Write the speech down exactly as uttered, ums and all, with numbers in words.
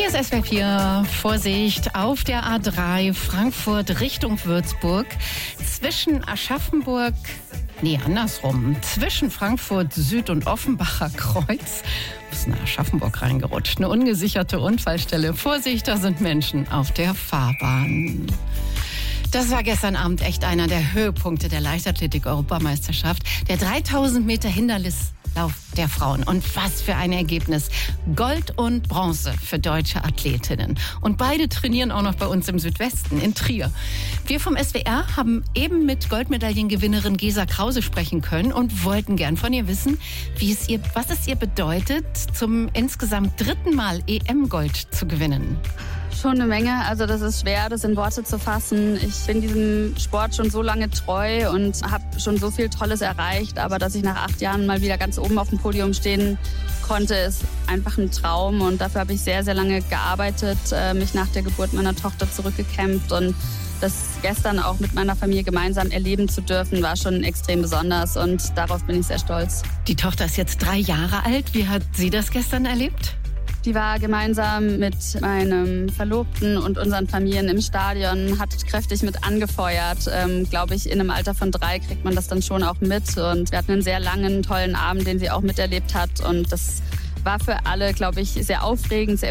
Hier ist S W R vier. Vorsicht auf der A drei Frankfurt Richtung Würzburg. Zwischen Aschaffenburg, nee, andersrum. Zwischen Frankfurt Süd und Offenbacher Kreuz ist nach Aschaffenburg reingerutscht. Eine ungesicherte Unfallstelle. Vorsicht, da sind Menschen auf der Fahrbahn. Das war gestern Abend echt einer der Höhepunkte der Leichtathletik-Europameisterschaft. Der dreitausend Meter Hindernislauf der Frauen. Und was für ein Ergebnis. Gold und Bronze für deutsche Athletinnen. Und beide trainieren auch noch bei uns im Südwesten, in Trier. Wir vom S W R haben eben mit Goldmedaillengewinnerin Gesa Krause sprechen können und wollten gern von ihr wissen, wie es ihr, was es ihr bedeutet, zum insgesamt dritten Mal E M-Gold zu gewinnen. Schon eine Menge. Also das ist schwer, das in Worte zu fassen. Ich bin diesem Sport schon so lange treu und habe schon so viel Tolles erreicht. Aber dass ich nach acht Jahren mal wieder ganz oben auf dem Podium stehen konnte, ist einfach ein Traum. Und dafür habe ich sehr, sehr lange gearbeitet, mich nach der Geburt meiner Tochter zurückgekämpft. Und das gestern auch mit meiner Familie gemeinsam erleben zu dürfen, war schon extrem besonders. Und darauf bin ich sehr stolz. Die Tochter ist jetzt drei Jahre alt. Wie hat sie das gestern erlebt? Die war gemeinsam mit meinem Verlobten und unseren Familien im Stadion, hat kräftig mit angefeuert. Ähm, glaube ich, in einem Alter von drei kriegt man das dann schon auch mit. Und wir hatten einen sehr langen, tollen Abend, den sie auch miterlebt hat. Und das war für alle, glaube ich, sehr aufregend, sehr